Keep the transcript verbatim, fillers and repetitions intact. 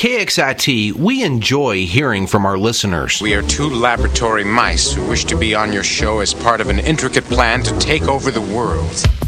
K X I T, we enjoy hearing from our listeners. We are two laboratory mice who wish to be on your show as part of an intricate plan to take over the world.